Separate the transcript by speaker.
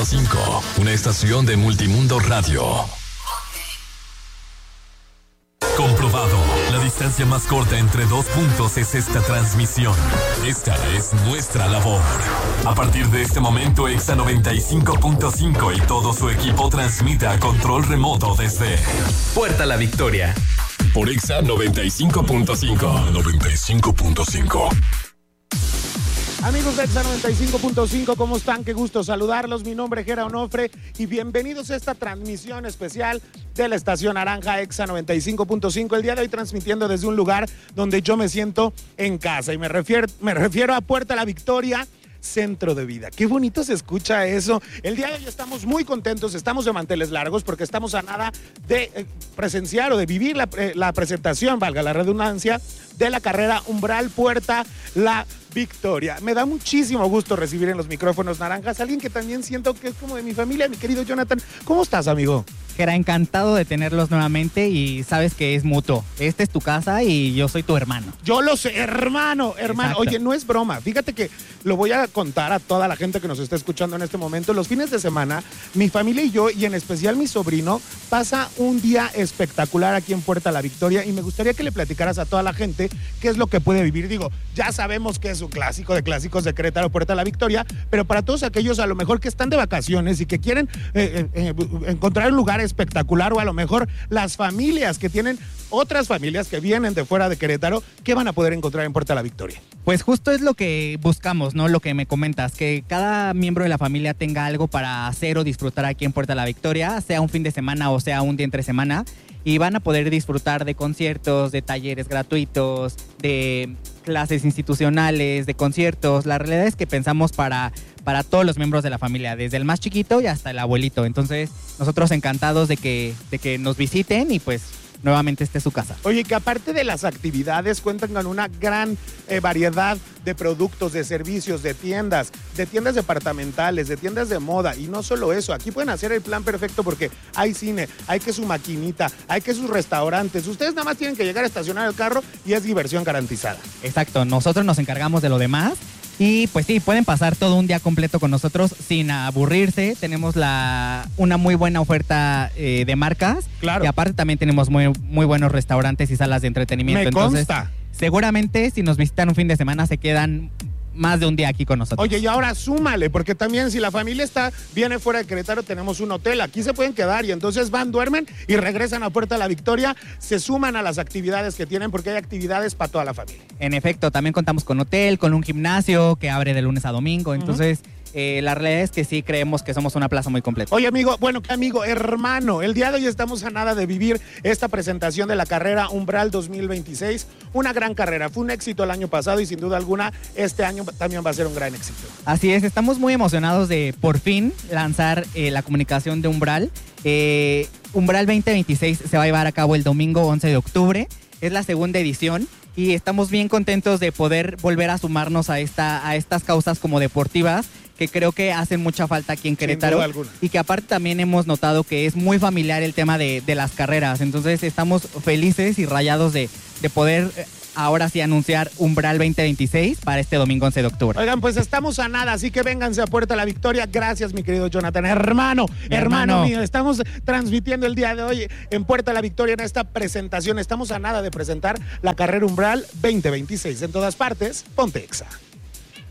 Speaker 1: 95.5, una estación de Multimundo Radio. Comprobado, la distancia más corta entre 2 puntos es esta transmisión. Esta es nuestra labor. A partir de este momento, Exa 95.5 y todo su equipo transmite a control remoto desde
Speaker 2: Puerta La Victoria.
Speaker 1: Por Exa 95.5. 95.5.
Speaker 3: Amigos de Exa 95.5, ¿cómo están? Qué gusto saludarlos. Mi nombre es Gera Onofre y bienvenidos a esta transmisión especial de la estación naranja Exa 95.5. El día de hoy transmitiendo desde un lugar donde yo me siento en casa y me refiero a Puerta La Victoria, Centro de Vida. Qué bonito se escucha eso. El día de hoy estamos muy contentos, estamos de manteles largos porque estamos a nada de presenciar o de vivir la presentación, valga la redundancia, de la carrera Umbral Puerta La Victoria. Me da muchísimo gusto recibir en los micrófonos naranjas a alguien que también siento que es como de mi familia, mi querido Jonathan. ¿Cómo estás, amigo?
Speaker 4: Gera, encantado de tenerlos nuevamente y sabes que es mutuo. Esta es tu casa y yo soy tu hermano.
Speaker 3: Yo lo sé, hermano. Exacto. Oye, no es broma. Fíjate que lo voy a contar a toda la gente que nos está escuchando en este momento. Los fines de semana, mi familia y yo, y en especial mi sobrino, pasa un día espectacular aquí en Puerta La Victoria y me gustaría que le platicaras a toda la gente qué es lo que puede vivir. Digo, ya sabemos que es un clásico de clásicos de Querétaro, Puerta La Victoria, pero para todos aquellos a lo mejor que están de vacaciones y que quieren encontrar un lugar espectacular, o a lo mejor las familias que tienen otras familias que vienen de fuera de Querétaro, ¿qué van a poder encontrar en Puerta La Victoria?
Speaker 4: Pues justo es lo que buscamos, ¿no? Lo que me comentas, que cada miembro de la familia tenga algo para hacer o disfrutar aquí en Puerta La Victoria, sea un fin de semana o sea un día entre semana, y van a poder disfrutar de conciertos, de talleres gratuitos, de clases institucionales, de conciertos. La realidad es que pensamos para todos los miembros de la familia, desde el más chiquito y hasta el abuelito. Entonces, nosotros encantados de que nos visiten y pues nuevamente esté su casa.
Speaker 3: Oye, que aparte de las actividades cuentan con una gran variedad de productos, de servicios, de tiendas departamentales, de tiendas de moda, y no solo eso, aquí pueden hacer el plan perfecto porque hay cine, hay que su maquinita, hay que sus restaurantes. Ustedes nada más tienen que llegar a estacionar el carro y es diversión garantizada.
Speaker 4: Exacto, nosotros nos encargamos de lo demás. Y pues sí, pueden pasar todo un día completo con nosotros sin aburrirse. Tenemos una muy buena oferta de marcas.
Speaker 3: Claro.
Speaker 4: Y aparte también tenemos muy, muy buenos restaurantes y salas de entretenimiento.
Speaker 3: Me consta.
Speaker 4: Entonces, seguramente si nos visitan un fin de semana se quedan más de un día aquí con nosotros.
Speaker 3: Oye, y ahora súmale, porque también si la familia viene fuera de Querétaro, tenemos un hotel, aquí se pueden quedar y entonces duermen y regresan a Puerta La Victoria, se suman a las actividades que tienen porque hay actividades para toda la familia.
Speaker 4: En efecto, también contamos con hotel, con un gimnasio que abre de lunes a domingo, entonces la realidad es que sí creemos que somos una plaza muy completa.
Speaker 3: Oye, amigo, hermano, el día de hoy estamos a nada de vivir esta presentación de la carrera Umbral 2026, una gran carrera, fue un éxito el año pasado y sin duda alguna este año también va a ser un gran éxito.
Speaker 4: Así es, estamos muy emocionados de por fin lanzar la comunicación de Umbral. Umbral 2026 se va a llevar a cabo el domingo 11 de octubre, es la segunda edición. Y estamos bien contentos de poder volver a sumarnos a estas causas como deportivas que creo que hacen mucha falta aquí en Querétaro.
Speaker 3: Sin duda alguna.
Speaker 4: Y que aparte también hemos notado que es muy familiar el tema de las carreras. Entonces estamos felices y rayados de poder ahora sí anunciar Umbral 2026 para este domingo 11 de octubre.
Speaker 3: Oigan, pues estamos a nada, así que vénganse a Puerta La Victoria. Gracias, mi querido Jonathan. Hermano mío, estamos transmitiendo el día de hoy en Puerta La Victoria en esta presentación. Estamos a nada de presentar la carrera Umbral 2026. En todas partes, ponte Exa.